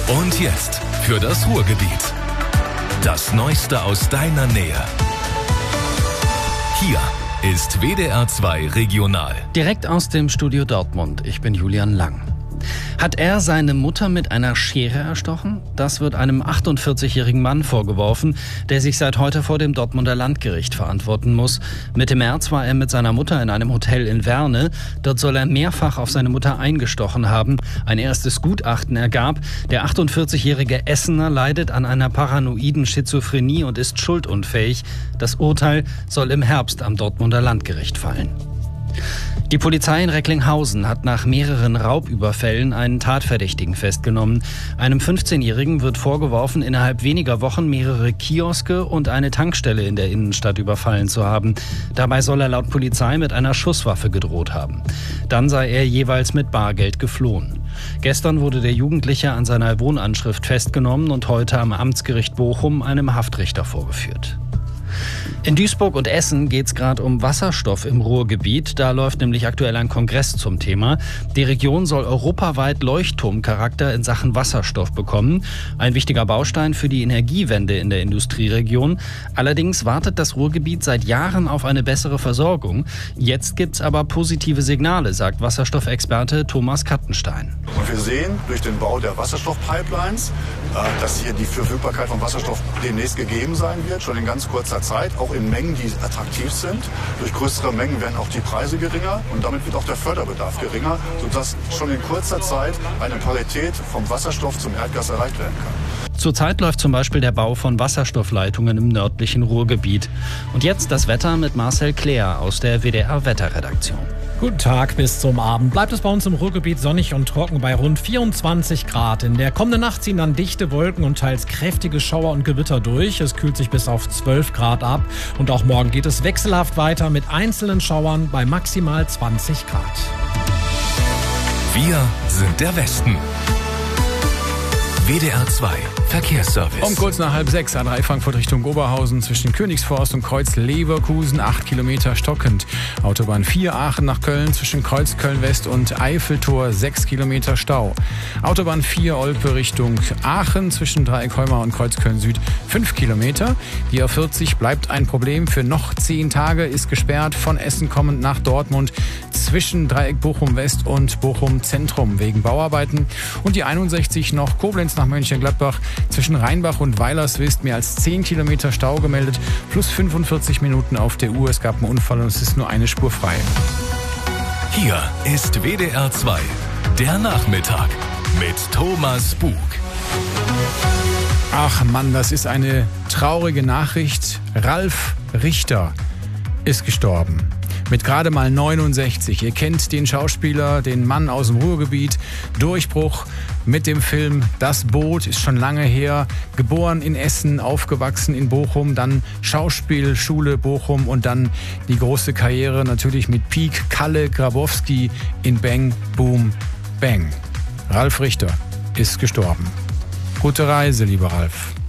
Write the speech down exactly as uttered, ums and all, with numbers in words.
Und jetzt für das Ruhrgebiet. Das Neueste aus deiner Nähe. Hier ist W D R zwei Regional. Direkt aus dem Studio Dortmund. Ich bin Julian Lang. Hat er seine Mutter mit einer Schere erstochen? Das wird einem achtundvierzigjährigen Mann vorgeworfen, der sich seit heute vor dem Dortmunder Landgericht verantworten muss. Mitte März war er mit seiner Mutter in einem Hotel in Werne. Dort soll er mehrfach auf seine Mutter eingestochen haben. Ein erstes Gutachten ergab, der achtundvierzigjährige Essener leidet an einer paranoiden Schizophrenie und ist schuldunfähig. Das Urteil soll im Herbst am Dortmunder Landgericht fallen. Die Polizei in Recklinghausen hat nach mehreren Raubüberfällen einen Tatverdächtigen festgenommen. Einem fünfzehnjährigen wird vorgeworfen, innerhalb weniger Wochen mehrere Kioske und eine Tankstelle in der Innenstadt überfallen zu haben. Dabei soll er laut Polizei mit einer Schusswaffe gedroht haben. Dann sei er jeweils mit Bargeld geflohen. Gestern wurde der Jugendliche an seiner Wohnanschrift festgenommen und heute am Amtsgericht Bochum einem Haftrichter vorgeführt. In Duisburg und Essen geht es gerade um Wasserstoff im Ruhrgebiet. Da läuft nämlich aktuell ein Kongress zum Thema. Die Region soll europaweit Leuchtturmcharakter in Sachen Wasserstoff bekommen. Ein wichtiger Baustein für die Energiewende in der Industrieregion. Allerdings wartet das Ruhrgebiet seit Jahren auf eine bessere Versorgung. Jetzt gibt es aber positive Signale, sagt Wasserstoffexperte Thomas Kattenstein. Und wir sehen durch den Bau der Wasserstoffpipelines, dass hier die Verfügbarkeit von Wasserstoff demnächst gegeben sein wird, schon in ganz kurzer Zeit, auch in Mengen, die attraktiv sind. Durch größere Mengen werden auch die Preise geringer und damit wird auch der Förderbedarf geringer, sodass schon in kurzer Zeit eine Parität vom Wasserstoff zum Erdgas erreicht werden kann. Zurzeit läuft zum Beispiel der Bau von Wasserstoffleitungen im nördlichen Ruhrgebiet. Und jetzt das Wetter mit Marcel Kleer aus der W D R-Wetterredaktion. Guten Tag, bis zum Abend bleibt es bei uns im Ruhrgebiet sonnig und trocken bei rund vierundzwanzig Grad. In der kommenden Nacht ziehen dann dichte Wolken und teils kräftige Schauer und Gewitter durch. Es kühlt sich bis auf zwölf Grad ab. Und auch morgen geht es wechselhaft weiter mit einzelnen Schauern bei maximal zwanzig Grad. Wir sind der Westen. W D R zwei Verkehrsservice. Um kurz nach halb sechs A drei Frankfurt Richtung Oberhausen zwischen Königsforst und Kreuz Leverkusen, acht Kilometer stockend. Autobahn vier Aachen nach Köln zwischen Kreuz Köln-West und Eiffeltor, sechs Kilometer Stau. Autobahn vier Olpe Richtung Aachen zwischen Dreieckholmer und Kreuz Köln-Süd, fünf Kilometer. Die A vierzig bleibt ein Problem für noch zehn Tage, ist gesperrt von Essen kommend nach Dortmund zwischen Dreieck Bochum-West und Bochum-Zentrum wegen Bauarbeiten. Und die einundsechzig noch Koblenz nach Mönchengladbach zwischen Rheinbach und Weilerswist mehr als zehn Kilometer Stau gemeldet, plus fünfundvierzig Minuten auf der Uhr. Es gab einen Unfall und es ist nur eine Spur frei. Hier ist W D R zwei, der Nachmittag mit Thomas Bug. Ach Mann, das ist eine traurige Nachricht. Ralf Richter ist gestorben. Mit gerade mal neunundsechzig. Ihr kennt den Schauspieler, den Mann aus dem Ruhrgebiet. Durchbruch mit dem Film Das Boot, ist schon lange her. Geboren in Essen, aufgewachsen in Bochum, dann Schauspielschule Bochum und dann die große Karriere natürlich mit Peak Kalle Grabowski in Bang, Boom, Bang. Ralf Richter ist gestorben. Gute Reise, lieber Ralf.